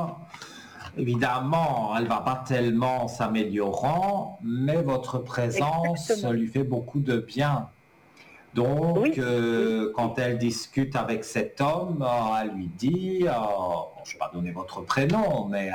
Évidemment, elle va pas tellement s'améliorant, mais votre présence Exactement. lui fait beaucoup de bien. Donc, Oui, oui, quand elle discute avec cet homme, elle lui dit, je ne vais pas donner votre prénom, mais